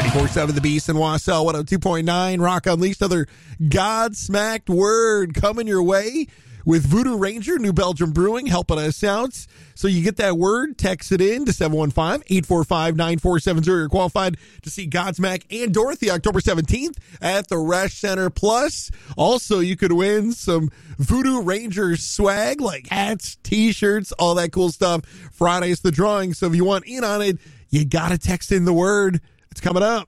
94.7 The Beast in Wausau, 102.9 Rock Unleashed. Another God-smacked word coming your way with Voodoo Ranger, New Belgium Brewing, helping us out. So you get that word, text it in to 715-845-9470. You're qualified to see Godsmack and Dorothy October 17th at the Resch Center. Plus, also you could win some Voodoo Ranger swag like hats, t-shirts, all that cool stuff. Friday's the drawing, so if you want in on it, you got to text in the word. It's coming up.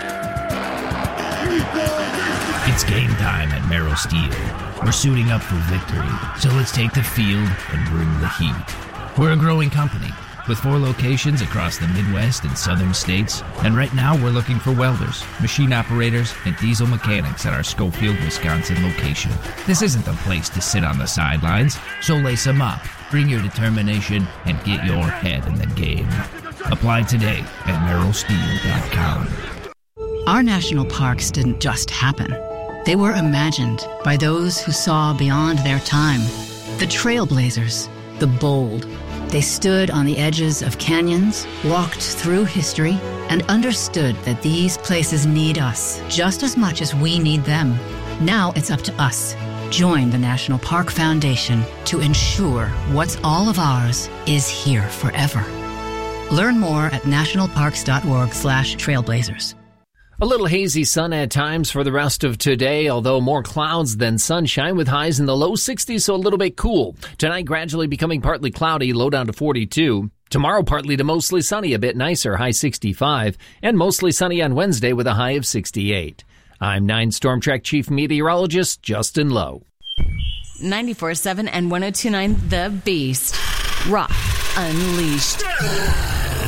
It's game time at Merrill Steel. We're suiting up for victory, so let's take the field and bring the heat. We're a growing company with 4 locations across the Midwest and Southern states, and right now we're looking for welders, machine operators, and diesel mechanics at our Schofield, Wisconsin location. This isn't the place to sit on the sidelines, so lace them up, bring your determination, and get your head in the game. Apply today at merrillsteel.com. Our national parks didn't just happen. They were imagined by those who saw beyond their time. The trailblazers, the bold. They stood on the edges of canyons, walked through history, and understood that these places need us just as much as we need them. Now it's up to us. Join the National Park Foundation to ensure what's all of ours is here forever. Learn more at nationalparks.org/trailblazers. A little hazy sun at times for the rest of today, although more clouds than sunshine with highs in the low 60s, so a little bit cool. Tonight gradually becoming partly cloudy, low down to 42. Tomorrow partly to mostly sunny, a bit nicer, high 65. And mostly sunny on Wednesday with a high of 68. I'm 9 Storm Track Chief Meteorologist Justin Lowe. 94.7 and 102.9 The Beast. Rock Unleashed.